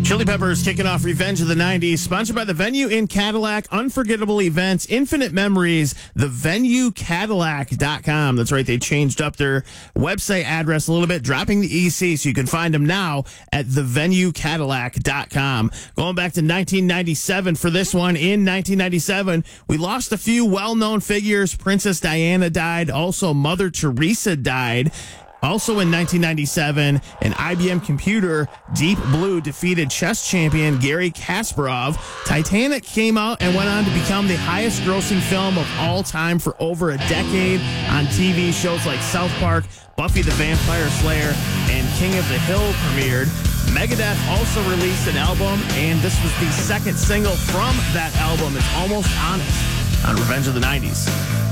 Chili Peppers kicking off Revenge of the 90s, sponsored by The Venue in Cadillac, unforgettable events, infinite memories, thevenuecadillac.com. That's right, they changed up their website address a little bit, dropping the EC, so you can find them now at thevenuecadillac.com. Going back to 1997 for this one. In 1997, we lost a few well-known figures. Princess Diana died. Also, Mother Teresa died. Also in 1997, an IBM computer, Deep Blue, defeated chess champion Garry Kasparov. Titanic came out and went on to become the highest grossing film of all time for over a decade on TV. Shows like South Park, Buffy the Vampire Slayer, and King of the Hill premiered. Megadeth also released an album, and this was the second single from that album. It's Almost Honest on Revenge of the 90s.